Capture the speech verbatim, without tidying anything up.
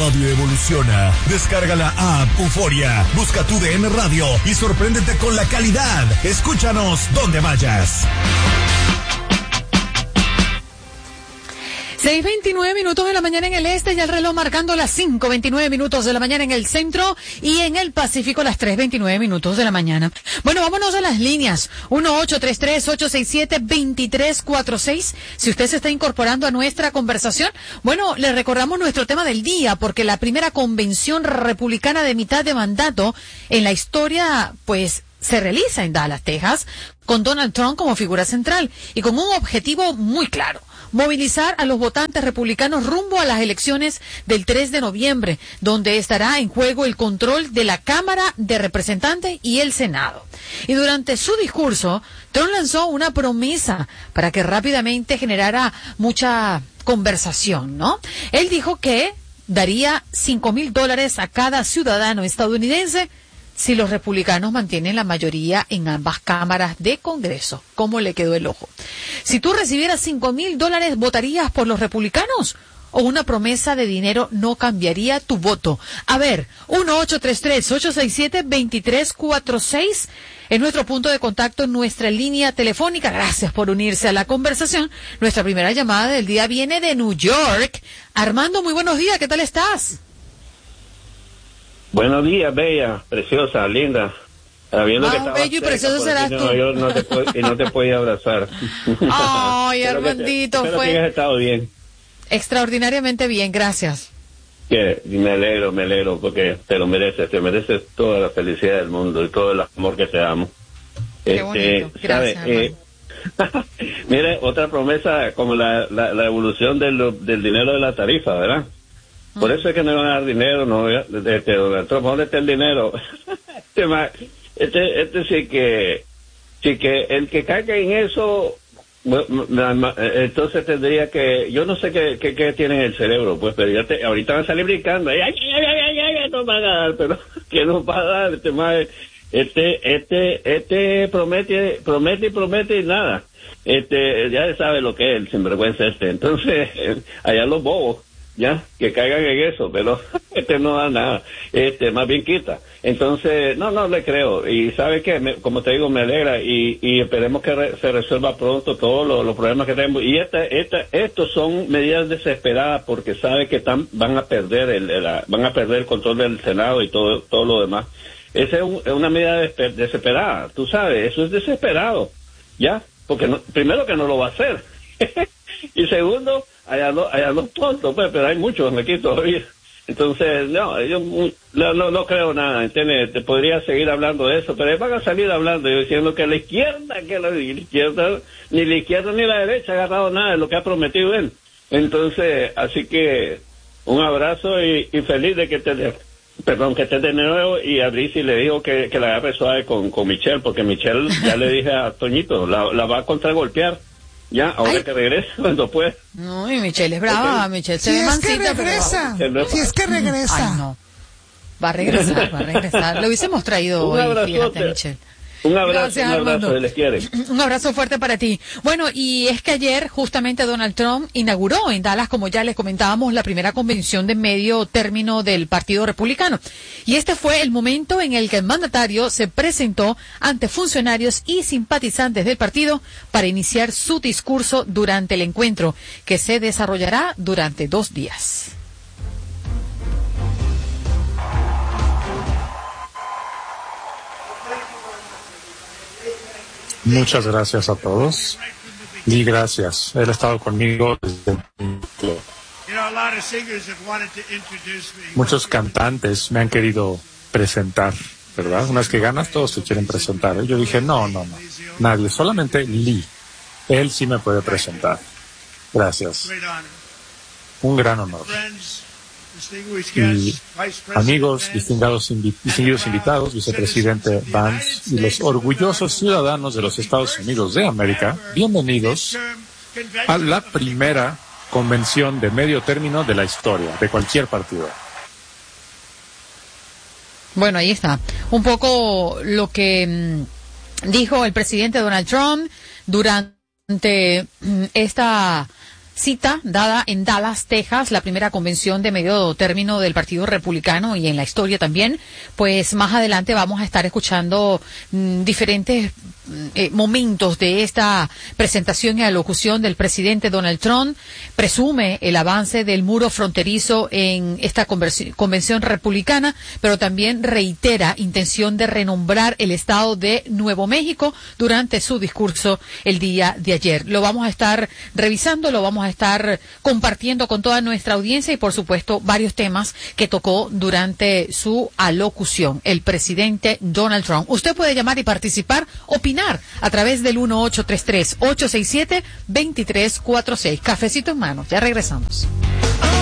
radio evoluciona. Descarga la app Euforia, busca tu D N Radio y sorpréndete con la calidad. Escúchanos donde vayas. seis veintinueve minutos de la mañana en el este y el reloj marcando las cinco veintinueve minutos de la mañana en el centro y en el Pacífico las tres veintinueve minutos de la mañana. Bueno, vámonos a las líneas. uno ocho tres tres, ocho seis siete, dos tres cuatro seis. Si usted se está incorporando a nuestra conversación, bueno, le recordamos nuestro tema del día porque la primera convención republicana de mitad de mandato en la historia, pues, se realiza en Dallas, Texas, con Donald Trump como figura central y con un objetivo muy claro: movilizar a los votantes republicanos rumbo a las elecciones del tres de noviembre, donde estará en juego el control de la Cámara de Representantes y el Senado. Y durante su discurso, Trump lanzó una promesa para que rápidamente generara mucha conversación, ¿no? Él dijo que daría cinco mil dólares a cada ciudadano estadounidense si los republicanos mantienen la mayoría en ambas cámaras de Congreso. ¿Cómo le quedó el ojo? Si tú recibieras cinco mil dólares, ¿votarías por los republicanos? ¿O una promesa de dinero no cambiaría tu voto? A ver, uno ocho tres tres, ocho seis siete, dos tres cuatro seis es nuestro punto de contacto en nuestra línea telefónica. Gracias por unirse a la conversación. Nuestra primera llamada del día viene de New York. Armando, muy buenos días, ¿qué tal estás? Buenos días, bella, preciosa, linda. Sabiendo ah, que estabas bello y precioso serás tú. Yo no te puedo, y no te podía abrazar. Ay, Armandito, espero fue... que hayas estado bien. Extraordinariamente bien, gracias. Que me alegro, me alegro, porque te lo mereces, te mereces toda la felicidad del mundo y todo el amor que te amo. Qué este, bonito, gracias, eh, mire, otra promesa como la, la, la evolución del, del dinero de la tarifa, ¿verdad? Por eso es que no van a dar dinero, no, de, de Donald Trump. ¿Dónde está el dinero? este, este, este sí que, sí que el que caiga en eso, entonces tendría que, yo no sé qué, qué, qué tiene en el cerebro, pues, pero ya te, ahorita van a salir brincando, ay, ay, ay, ay, ay, ay, no van a dar, pero ¿qué nos va a dar? Este, este, este, este promete, promete y promete y nada. Este, ya sabe lo que es el sinvergüenza este. Entonces, allá los bobos, ya, que caigan en eso, pero este no da nada, este más bien quita. Entonces, no, no le creo. Y sabe que, me, como te digo, me alegra y, y esperemos que re, se resuelva pronto todos los, los problemas que tenemos. Y esta, esta, estos son medidas desesperadas porque sabe que tan, van a perder el, el, van a perder el control del Senado y todo, todo lo demás. Esa es, un, es una medida despe, desesperada, tú sabes, eso es desesperado, ya, porque no, primero que no lo va a hacer. Y segundo, allá no, allá no tontos, pues, pero hay muchos aquí todavía. Entonces, no, yo no, no, no creo nada, ¿entiendes? Te podría seguir hablando de eso, pero van a salir hablando y diciendo que la izquierda, que la, la izquierda, ni la izquierda ni la derecha ha agarrado nada de lo que ha prometido él. Entonces, así que un abrazo y, y feliz de que te, perdón, que estés de nuevo, y a Brice le digo que, que la agarre suave con, con Michelle, porque Michelle, ya le dije a Toñito, la, la va a contragolpear. Ya, ahora Ay. que regresa, cuando puede. No, y Michelle es brava, Michelle se si ve es mansita, que regresa, pero... si es que regresa. Ay, no. Va a regresar, va a regresar. Lo hubiésemos traído un hoy, fíjate, Michelle. Un abrazo, Gracias, un abrazo, se les quiere. Un abrazo fuerte para ti. Bueno, y es que ayer justamente Donald Trump inauguró en Dallas, como ya les comentábamos, la primera convención de medio término del Partido Republicano. Y este fue el momento en el que el mandatario se presentó ante funcionarios y simpatizantes del partido para iniciar su discurso durante el encuentro, que se desarrollará durante dos días. Muchas gracias a todos. Mil gracias. Él ha estado conmigo desde el principio. Muchos cantantes me han querido presentar, ¿verdad? Una vez que ganas, todos se quieren presentar. Yo dije, no, no, no. Nadie, solamente Lee. Él sí me puede presentar. Gracias. Un gran honor. Y amigos, distinguidos, invi- distinguidos invitados, vicepresidente Vance y los orgullosos ciudadanos de los Estados Unidos de América, bienvenidos a la primera convención de medio término de la historia de cualquier partido. Bueno, ahí está. Un poco lo que mmm, dijo el presidente Donald Trump durante mmm, esta cita dada en Dallas, Texas, la primera convención de medio término del Partido Republicano y en la historia también. Pues más adelante vamos a estar escuchando mmm, diferentes eh, momentos de esta presentación y alocución del presidente Donald Trump. Presume el avance del muro fronterizo en esta convención republicana, pero también reitera intención de renombrar el estado de Nuevo México durante su discurso el día de ayer. Lo vamos a estar revisando, lo vamos a estar compartiendo con toda nuestra audiencia y, por supuesto, varios temas que tocó durante su alocución el presidente Donald Trump. Usted puede llamar y participar, opinar a través del uno ocho tres tres, ocho seis siete, dos tres cuatro seis. Cafecito en mano. Ya regresamos.